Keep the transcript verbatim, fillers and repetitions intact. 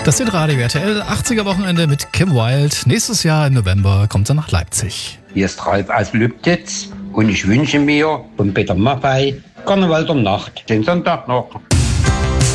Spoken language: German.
Das sind Radio R T L, achtziger-Wochenende mit Kim Wilde. Nächstes Jahr im November kommt er nach Leipzig. Hier ist Ralf aus Lübnitz und ich wünsche mir von Peter Maffay Karneval der Nacht, den Sonntag noch.